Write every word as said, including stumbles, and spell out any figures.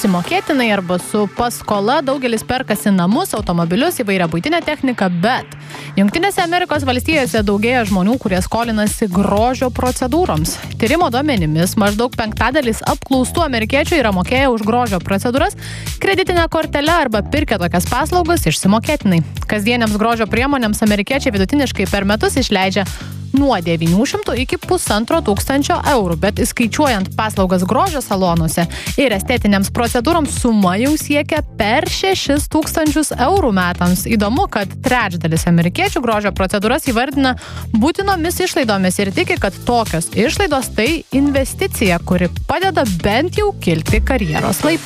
neapsimokėtinai arba su paskola daugelis perkasi namus, automobilius, įvairią buitinę techniką, bet Jungtinėse Amerikos valstijose daugėja žmonių, kurie skolinasi grožio procedūroms. Tyrimo duomenimis maždaug penktadalis apklaustų amerikiečių yra mokėję už grožio procedūras kreditinę kortelę arba pirkę tokias paslaugas išsimokėtinai. Kasdieniams grožio priemonėms amerikiečiai vidutiniškai per metus išleidžia nuo devynių šimtų iki pusantro tūkstančio eurų, bet įskaičiuojant paslaugas grožio salonuose ir estetinėms procedūroms suma jau siekia per šešis tūkstančius eurų metams. Įdomu, kad trečdalis amerikiečių grožio procedūras įvardina būtinomis išlaidomis ir tiki, kad tokios išlaidos tai investicija, kuri padeda bent jau kilti karjeros laiptais.